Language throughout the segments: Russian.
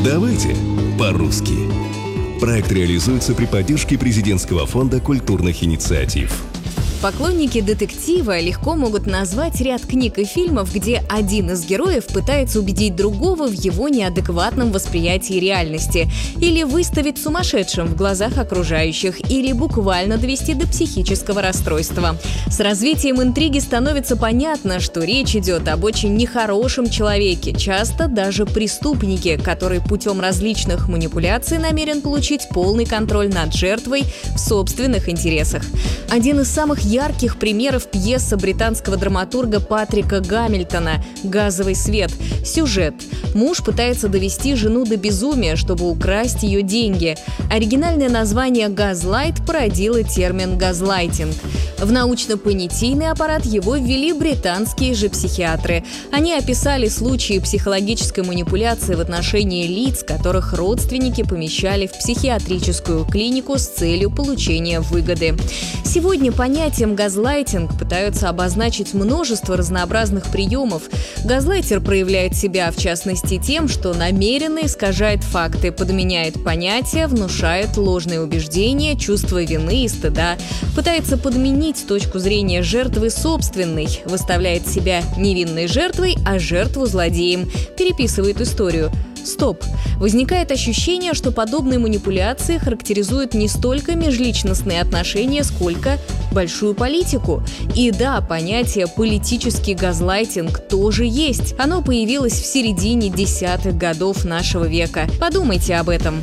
Давайте по-русски. Проект реализуется при поддержке Президентского фонда культурных инициатив. Поклонники детектива легко могут назвать ряд книг и фильмов, где один из героев пытается убедить другого в его неадекватном восприятии реальности, или выставить сумасшедшим в глазах окружающих, или буквально довести до психического расстройства. С развитием интриги становится понятно, что речь идет об очень нехорошем человеке, часто даже преступнике, который путем различных манипуляций намерен получить полный контроль над жертвой в собственных интересах. Один из самых ярких примеров — пьеса британского драматурга Патрика Гамильтона «Газовый свет». Сюжет. Муж пытается довести жену до безумия, чтобы украсть ее деньги. Оригинальное название «Газлайт» породило термин «газлайтинг». В научно-понятийный аппарат его ввели британские же психиатры. Они описали случаи психологической манипуляции в отношении лиц, которых родственники помещали в психиатрическую клинику с целью получения выгоды. Сегодня понятием «газлайтинг» пытаются обозначить множество разнообразных приемов. Газлайтер проявляет себя, в частности, тем, что намеренно искажает факты, подменяет понятия, внушает ложные убеждения, чувство вины и стыда, пытается подменить точку зрения жертвы собственной, выставляет себя невинной жертвой, а жертву злодеем, переписывает историю. Стоп! Возникает ощущение, что подобные манипуляции характеризуют не столько межличностные отношения, сколько большую политику. И да, понятие «политический газлайтинг» тоже есть. Оно появилось в середине десятых годов нашего века. Подумайте об этом.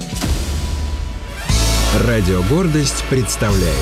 Радио «Гордость» представляет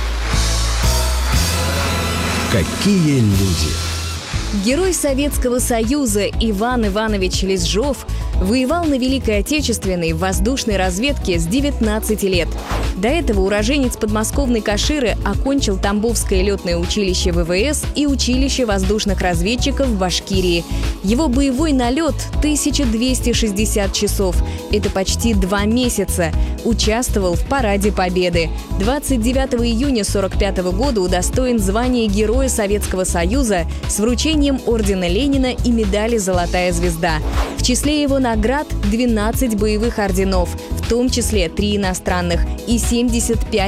«Какие люди». Герой Советского Союза Иван Иванович Лизжов воевал на Великой Отечественной в воздушной разведке с 19 лет. До этого уроженец подмосковной Каширы окончил Тамбовское летное училище ВВС и училище воздушных разведчиков в Башкирии. Его боевой налет — 1260 часов. Это почти 2 месяца. Участвовал в Параде Победы. 29 июня 1945 года удостоен звания Героя Советского Союза с вручением ордена Ленина и медали «Золотая звезда». В числе его наград 12 боевых орденов, в том числе 3 иностранных и 75